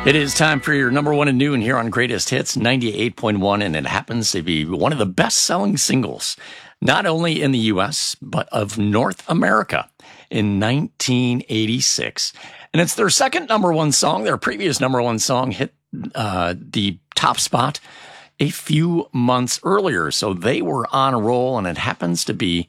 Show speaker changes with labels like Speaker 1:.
Speaker 1: It is time for your number one and noon here on Greatest Hits 98.1, and it happens to be one of the best-selling singles, not only in the U.S., but of North America in 1986. And it's their second number one song. Their previous number one song hit the top spot a few months earlier. So they were on a roll, and it happens to be